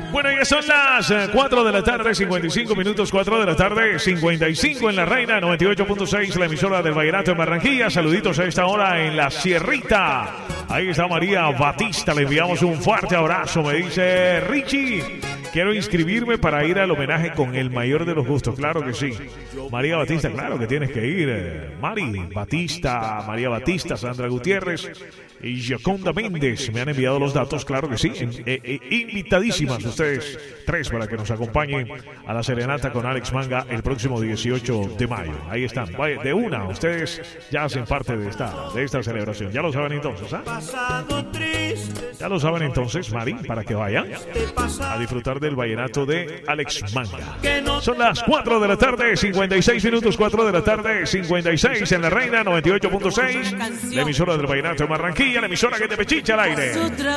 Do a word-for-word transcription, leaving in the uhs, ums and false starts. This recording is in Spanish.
Bueno, ya son las cuatro de la tarde, cincuenta y cinco minutos, cuatro de la tarde, cincuenta y cinco en la Reina, noventa y ocho punto seis, la emisora del Vallenato en Barranquilla. Saluditos a esta hora en la Sierrita. Ahí está María Batista, le enviamos un fuerte abrazo. Me dice Richie, quiero inscribirme para ir al homenaje con el mayor de los gustos. Claro que sí. María Batista, claro que tienes que ir. Mari Batista, María Batista, Sandra Gutiérrez y Gioconda Méndez me han enviado los datos, claro que sí. Eh, eh, invitadísimas ustedes tres para que nos acompañen a la serenata con Alex Manga el próximo dieciocho de mayo. Ahí están, vaya, de una, ustedes ya hacen parte de esta, de esta celebración. Ya lo saben entonces, ¿ah? Ya lo saben entonces, Mari, para que vayan a disfrutar del vallenato de Alex Manga. Son las cuatro de la tarde, cincuenta y seis minutos, cuatro de la tarde, cincuenta y seis en la Reina, noventa y ocho punto seis, la emisora del vallenato de Barranquilla, la emisora que te pechicha al aire.